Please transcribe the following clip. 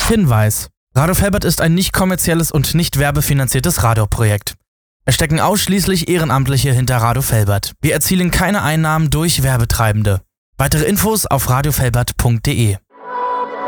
Hinweis: Radio Felbert ist ein nicht kommerzielles und nicht werbefinanziertes Radioprojekt. Es stecken ausschließlich Ehrenamtliche hinter Radio Felbert. Wir erzielen keine Einnahmen durch Werbetreibende. Weitere Infos auf radiofelbert.de.